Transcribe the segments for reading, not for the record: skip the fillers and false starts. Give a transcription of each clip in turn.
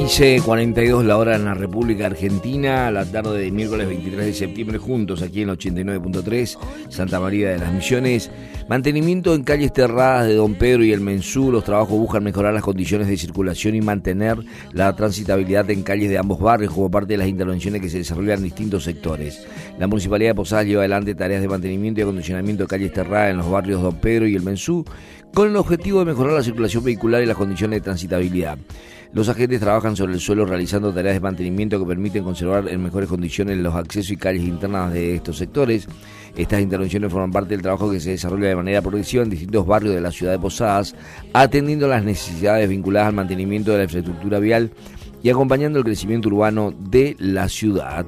15:42 la hora en la República Argentina, la tarde de miércoles 23 de septiembre, juntos aquí en 89.3, Santa María de las Misiones. Mantenimiento en calles terradas de Don Pedro y el Mensú. Los trabajos buscan mejorar las condiciones de circulación y mantener la transitabilidad en calles de ambos barrios como parte de las intervenciones que se desarrollan en distintos sectores. La Municipalidad de Posadas lleva adelante tareas de mantenimiento y acondicionamiento de calles terradas en los barrios Don Pedro y el Mensú con el objetivo de mejorar la circulación vehicular y las condiciones de transitabilidad. Los agentes trabajan sobre el suelo realizando tareas de mantenimiento que permiten conservar en mejores condiciones los accesos y calles internas de estos sectores. Estas intervenciones forman parte del trabajo que se desarrolla de manera progresiva en distintos barrios de la ciudad de Posadas, atendiendo las necesidades vinculadas al mantenimiento de la infraestructura vial y acompañando el crecimiento urbano de la ciudad.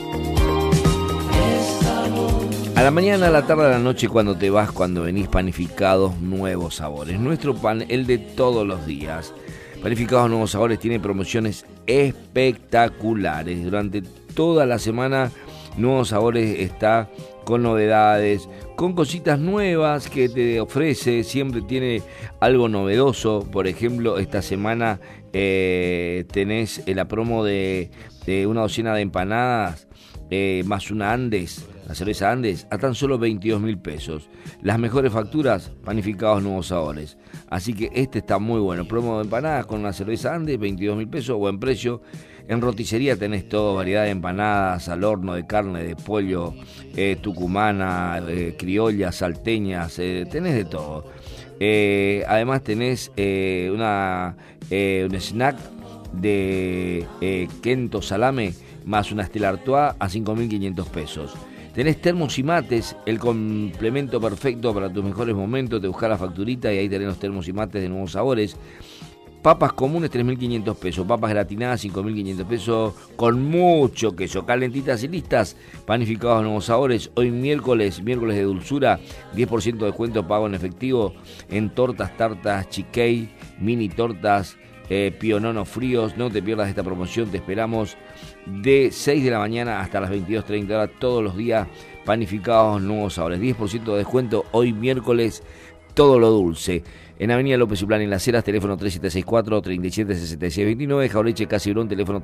A la mañana, a la tarde, a la noche, cuando te vas, cuando venís, Panificados Nuevos Sabores. Nuestro pan, el de todos los días. Panificados Nuevos Sabores tiene promociones espectaculares. Durante toda la semana, Nuevos Sabores está con novedades, con cositas nuevas que te ofrece. Siempre tiene algo novedoso. Por ejemplo, esta semana tenés la promo de una docena de empanadas más una Andes. La cerveza Andes a tan solo 22.000 pesos. Las mejores facturas, Panificados Nuevos Sabores. Así que este está muy bueno. Promo de empanadas con una cerveza Andes, 22.000 pesos, buen precio. En roticería tenés todo, variedad de empanadas al horno, de carne, de pollo, tucumana, criollas, salteñas, tenés de todo. Además tenés un snack de Kento Salame más una Stella Artois a 5.500 pesos. Tenés termos y mates, el complemento perfecto para tus mejores momentos. Te buscás la facturita y ahí tenés los termos y mates de Nuevos Sabores. Papas comunes, 3.500 pesos. Papas gratinadas, 5.500 pesos. Con mucho queso. Calentitas y listas. Panificados Nuevos Sabores. Hoy miércoles de dulzura. 10% de descuento pago en efectivo. En tortas, tartas, chiquey, mini tortas, piononos fríos. No te pierdas esta promoción. Te esperamos de 6 de la mañana hasta las 22:30 horas todos los días. Panificados Nuevos Sabores, 10% de descuento hoy miércoles, todo lo dulce. En Avenida López y Plan en Las Heras, teléfono 3764-376629, Jaureche Casibrón, teléfono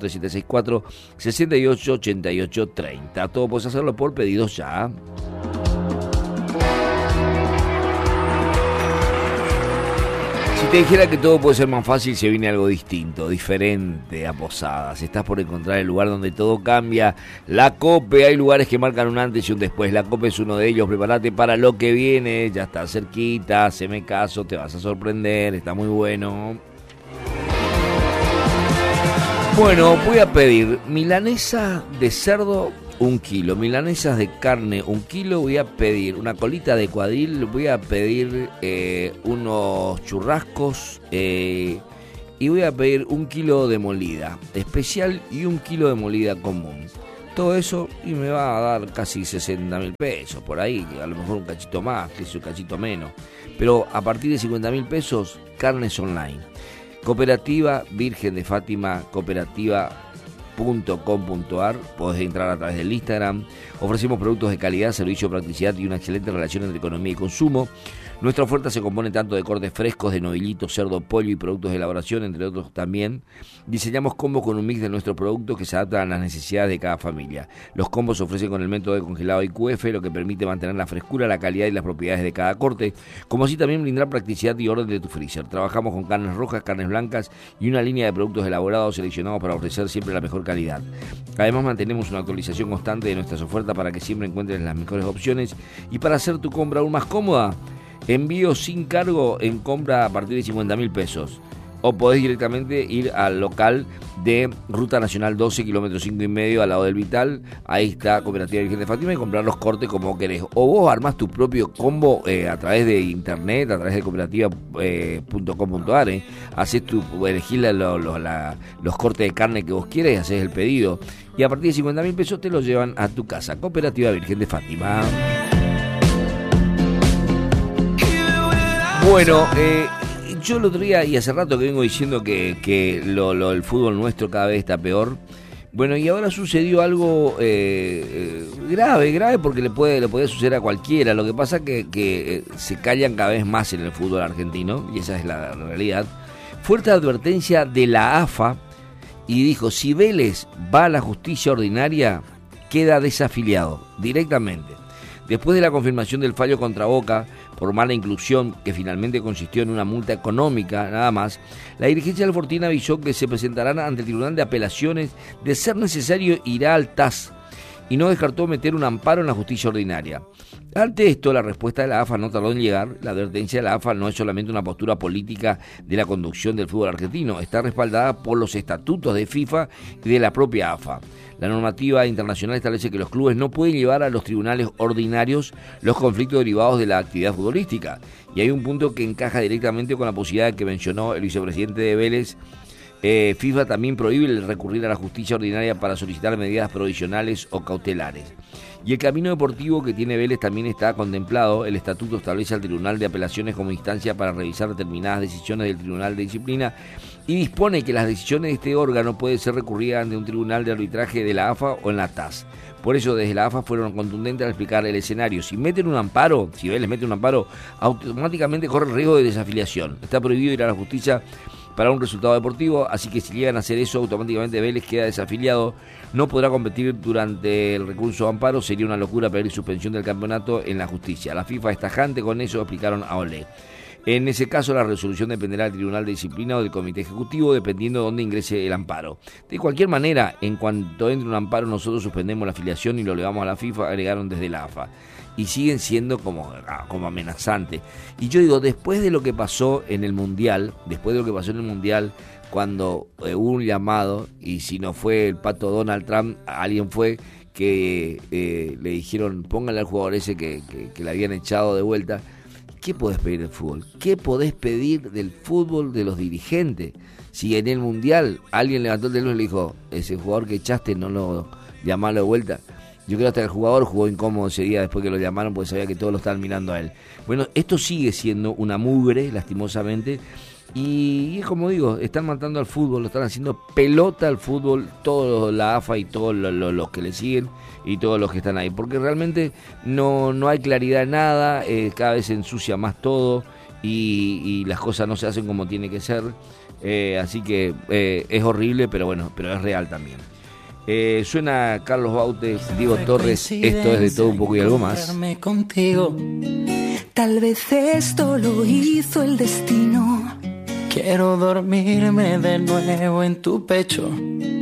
3764-688830. Todo puedes hacerlo por pedidos ya. Si te dijera que todo puede ser más fácil, se viene algo distinto, diferente a Posadas. Estás por encontrar el lugar donde todo cambia. La COPE, hay lugares que marcan un antes y un después. La COPE es uno de ellos. Prepárate para lo que viene. Ya está cerquita, haceme caso, te vas a sorprender. Está muy bueno. Bueno, voy a pedir milanesa de cerdo 1 kilo, milanesas de carne 1 kilo, voy a pedir una colita de cuadril, voy a pedir unos churrascos y voy a pedir 1 kilo de molida especial y 1 kilo de molida común. Todo eso y me va a dar casi 60.000 pesos, por ahí, a lo mejor un cachito más, un cachito menos. Pero a partir de 50.000 pesos, carnes online. Cooperativa Virgen de Fátima, cooperativa.com.ar, podés entrar a través del Instagram. Ofrecemos productos de calidad, servicio, practicidad y una excelente relación entre economía y consumo. Nuestra oferta se compone tanto de cortes frescos, de novillito, cerdo, pollo y productos de elaboración, entre otros también. Diseñamos combos con un mix de nuestros productos que se adaptan a las necesidades de cada familia. Los combos se ofrecen con el método de congelado IQF, lo que permite mantener la frescura, la calidad y las propiedades de cada corte, como así también brindar practicidad y orden de tu freezer. Trabajamos con carnes rojas, carnes blancas y una línea de productos elaborados seleccionados para ofrecer siempre la mejor calidad. Además mantenemos una actualización constante de nuestras ofertas para que siempre encuentres las mejores opciones y para hacer tu compra aún más cómoda. Envío sin cargo en compra a partir de 50.000 pesos. O podés directamente ir al local de Ruta Nacional 12, kilómetro 5,5, al lado del Vital. Ahí está Cooperativa Virgen de Fátima y comprar los cortes como querés. O vos armás tu propio combo a través de internet, a través de cooperativa.com.ar. Elegís los cortes de carne que vos quieres, haces el pedido. Y a partir de 50.000 pesos te los llevan a tu casa. Cooperativa Virgen de Fátima. Bueno, yo el otro día y hace rato que vengo diciendo que el fútbol nuestro cada vez está peor. Bueno, y ahora sucedió algo grave porque le puede suceder a cualquiera. Lo que pasa es que se callan cada vez más en el fútbol argentino, y esa es la realidad. Fuerte advertencia de la AFA y dijo, si Vélez va a la justicia ordinaria, queda desafiliado directamente. Después de la confirmación del fallo contra Boca por mala inclusión, que finalmente consistió en una multa económica nada más, la dirigencia del Fortín avisó que se presentarán ante el Tribunal de Apelaciones, de ser necesario irá al TAS, y no descartó meter un amparo en la justicia ordinaria. Ante esto, la respuesta de la AFA no tardó en llegar. La advertencia de la AFA no es solamente una postura política de la conducción del fútbol argentino, está respaldada por los estatutos de FIFA y de la propia AFA. La normativa internacional establece que los clubes no pueden llevar a los tribunales ordinarios los conflictos derivados de la actividad futbolística. Y hay un punto que encaja directamente con la posibilidad que mencionó el vicepresidente de Vélez. FIFA también prohíbe el recurrir a la justicia ordinaria para solicitar medidas provisionales o cautelares. Y el camino deportivo que tiene Vélez también está contemplado. El estatuto establece al Tribunal de Apelaciones como instancia para revisar determinadas decisiones del Tribunal de Disciplina y dispone que las decisiones de este órgano pueden ser recurridas ante un tribunal de arbitraje de la AFA o en la TAS. Por eso desde la AFA fueron contundentes al explicar el escenario. Si meten un amparo, si Vélez mete un amparo, automáticamente corre el riesgo de desafiliación. Está prohibido ir a la justicia para un resultado deportivo, así que si llegan a hacer eso, automáticamente Vélez queda desafiliado, no podrá competir durante el recurso de amparo, sería una locura pedir suspensión del campeonato en la justicia. La FIFA es tajante con eso, explicaron a Olé. En ese caso, la resolución dependerá del Tribunal de Disciplina o del Comité Ejecutivo, dependiendo de dónde ingrese el amparo. De cualquier manera, en cuanto entre un amparo, nosotros suspendemos la afiliación y lo elevamos a la FIFA, agregaron desde la AFA. Y siguen siendo como amenazantes. Y yo digo, después de lo que pasó en el Mundial, cuando hubo un llamado, y si no fue el pato Donald Trump, alguien fue que le dijeron, póngale al jugador ese que le habían echado de vuelta. ¿Qué podés pedir del fútbol? ¿Qué podés pedir del fútbol de los dirigentes? Si en el Mundial alguien levantó el teléfono y le dijo, ese jugador que echaste no lo llamalo de vuelta. Yo creo que hasta el jugador jugó incómodo ese día después que lo llamaron porque sabía que todos lo estaban mirando a él. Bueno, esto sigue siendo una mugre, lastimosamente, y es como digo, están matando al fútbol, lo están haciendo pelota al fútbol, todos la AFA y todos los que le siguen y todos los que están ahí, porque realmente no hay claridad en nada, cada vez se ensucia más todo y las cosas no se hacen como tiene que ser, así que es horrible, pero bueno, pero es real también. Suena Carlos Bautes, Diego Torres, esto es De Todo Un Poco y Algo Más. Contigo. Tal vez esto lo hizo el destino. Quiero dormirme de nuevo en tu pecho